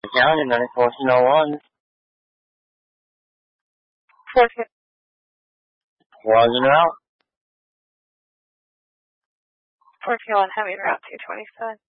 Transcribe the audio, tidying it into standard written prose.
County, 9401. 450. Logging out. 451 Heavy Route 227.